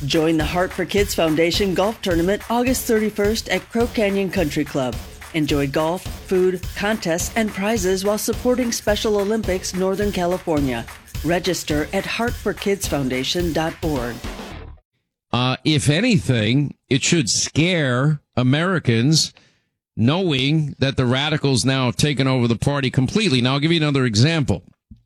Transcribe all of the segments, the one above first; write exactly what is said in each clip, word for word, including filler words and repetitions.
Join the Heart for Kids Foundation Golf Tournament August thirty-first at Crow Canyon Country Club. Enjoy golf, food, contests, and prizes while supporting Special Olympics Northern California. Register at heart for kids foundation dot org. Uh, if anything, it should scare Americans knowing that the radicals now have taken over the party completely. Now, I'll give you another example.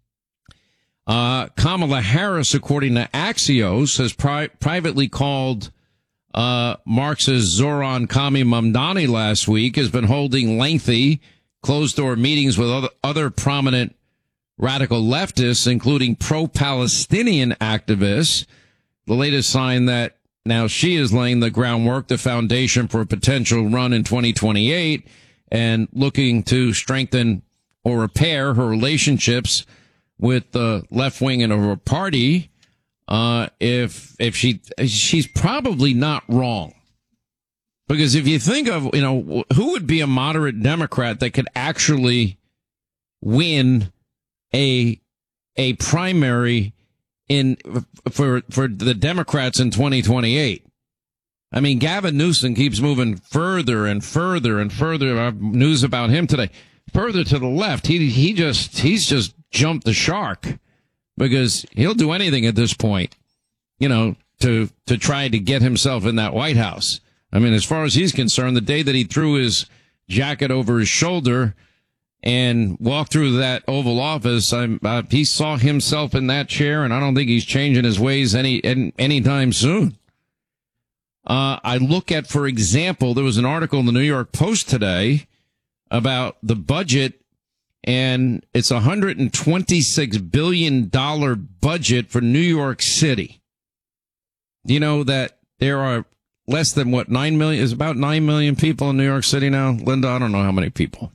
Uh, Kamala Harris, according to Axios, has pri- privately called uh, Marxist Zoran Kami Mamdani last week, has been holding lengthy closed-door meetings with other, other prominent radical leftists, including pro-Palestinian activists. The latest sign that now she is laying the groundwork, the foundation for a potential run in twenty twenty-eight, and looking to strengthen or repair her relationships with the left wing of her party. Uh, if, if she, she's probably not wrong. Because if you think of, you know, who would be a moderate Democrat that could actually win a, a primary in, for, for the Democrats in twenty twenty-eight? I mean, Gavin Newsom keeps moving further and further and further. I have news about him today. Further to the left. He, he just, he's just jumped the shark, because he'll do anything at this point, you know, to, to try to get himself in that White House. I mean, as far as he's concerned, the day that he threw his jacket over his shoulder and walked through that Oval Office, I'm, uh, he saw himself in that chair, and I don't think he's changing his ways any, any anytime soon. Uh, I look at, for example, there was an article in the New York Post today about the budget, and it's a one hundred twenty-six billion dollars budget for New York City. You know that there are less than, what, nine million, is about nine million people in New York City now? Linda, I don't know how many people.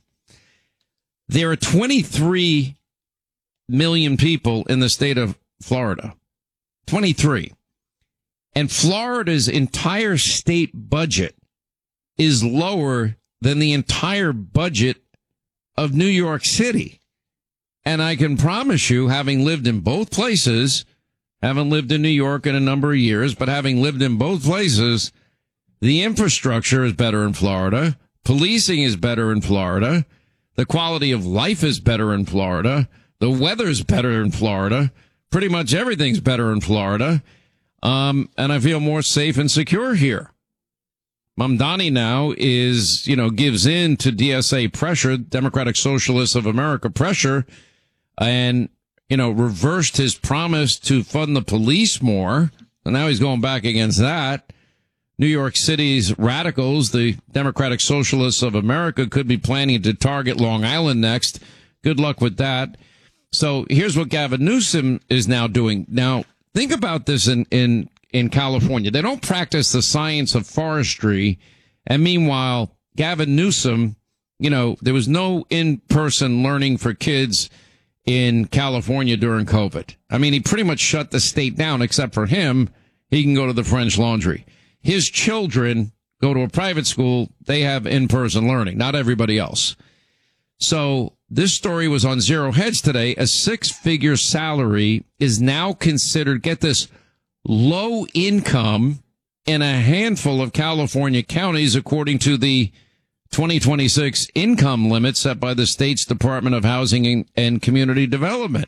There are twenty-three million people in the state of Florida. twenty-three. And Florida's entire state budget is lower than the entire budget of New York City. And I can promise you, having lived in both places, haven't lived in New York in a number of years, but having lived in both places, the infrastructure is better in Florida. Policing is better in Florida. The quality of life is better in Florida. The weather's better in Florida. Pretty much everything's better in Florida. Um, and I feel more safe and secure here. Mamdani now is, you know, gives in to D S A pressure, Democratic Socialists of America pressure, and, you know, reversed his promise to fund the police more. And now he's going back against that. New York City's radicals, the Democratic Socialists of America, could be planning to target Long Island next. Good luck with that. So here's what Gavin Newsom is now doing. Now, think about this in, in, in California. They don't practice the science of forestry. And meanwhile, Gavin Newsom, you know, there was no in-person learning for kids in California during COVID. I mean, he pretty much shut the state down, except for him. He can go to the French Laundry. His children go to a private school. They have in-person learning, not everybody else. So this story was on Zero Hedge today. A six-figure salary is now considered, get this, low income in a handful of California counties, according to the twenty twenty-six income limit set by the state's Department of Housing and Community Development.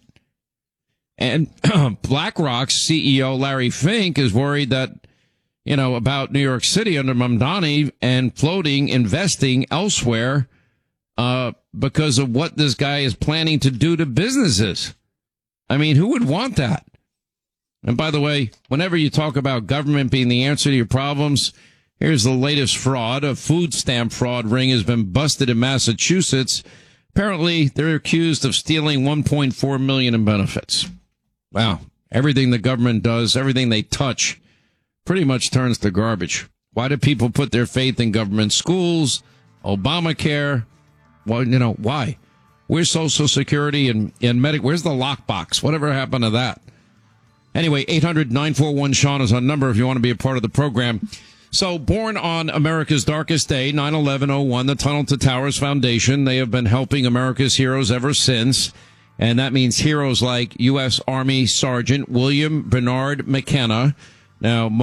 And BlackRock's C E O Larry Fink is worried that, you know, about New York City under Mamdani and floating, investing elsewhere, uh, because of what this guy is planning to do to businesses. I mean, who would want that? And by the way, whenever you talk about government being the answer to your problems, here's the latest fraud. A food stamp fraud ring has been busted in Massachusetts. Apparently, they're accused of stealing one point four million dollars in benefits. Wow. Everything the government does, everything they touch, pretty much turns to garbage. Why do people put their faith in government schools, Obamacare? Well, you know, why? Where's Social Security and, and Medic? Where's the lockbox? Whatever happened to that? Anyway, eight hundred nine four one Sean is our number if you want to be a part of the program. So, born on America's darkest day, nine eleven oh one, the Tunnel to Towers Foundation. They have been helping America's heroes ever since. And that means heroes like U S Army Sergeant William Bernard McKenna. Now,